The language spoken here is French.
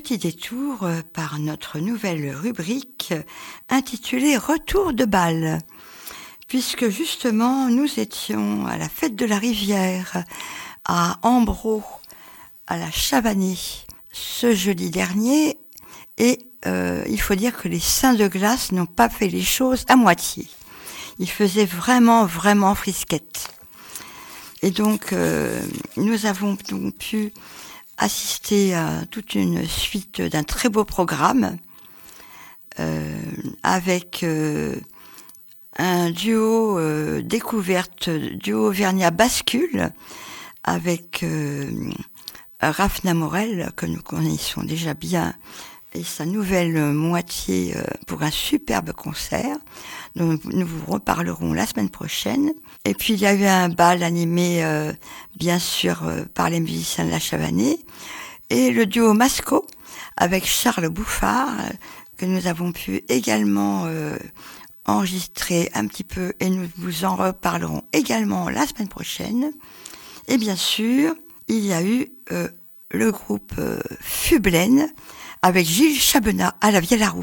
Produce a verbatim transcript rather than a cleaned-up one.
Petit détour euh, par notre nouvelle rubrique euh, intitulée Retour de bal, puisque justement nous étions à la fête de la rivière à Ambro, à la Chavanée, ce jeudi dernier, et euh, il faut dire que les Saints de glace n'ont pas fait les choses à moitié. Il faisait vraiment, vraiment frisquette. Et donc, euh, nous avons donc pu assister à toute une suite d'un très beau programme euh, avec euh, un duo euh, découverte, duo Auvergnat Bascule, avec euh, Rafna Morel, que nous connaissons déjà bien, et sa nouvelle moitié euh, pour un superbe concert dont nous vous reparlerons la semaine prochaine. Et puis il y a eu un bal animé euh, bien sûr euh, par les musiciens de la Chavanée et le duo Masco avec Charles Bouffard euh, que nous avons pu également euh, enregistrer un petit peu et nous vous en reparlerons également la semaine prochaine. Et bien sûr, il y a eu euh, le groupe euh, Fublaine avec Gilles Chabenat à la Vielle à Roux.